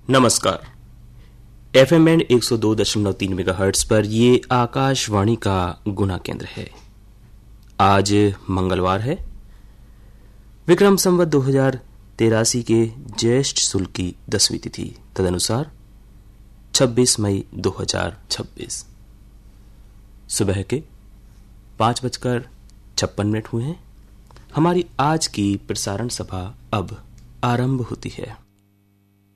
नमस्कार। FM band 102.3 megahertz पर ये आकाशवाणी का गुना केंद्र है। आज मंगलवार है, विक्रम संवत 2083 के ज्येष्ठ शुक्ल की 10वीं तिथि, तदनुसार 26 मई 2026। सुबह के 5:56 हुए हैं। हमारी आज की प्रसारण सभा अब आरंभ होती है।